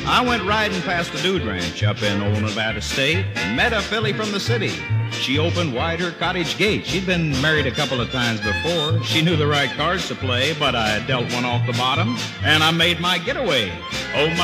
I went riding past the Dude Ranch up in old Nevada State and met a filly from the city. She opened wide her cottage gate. She'd been married a couple of times before. She knew the right cards to play, but I dealt one off the bottom, and I made my getaway. Oh,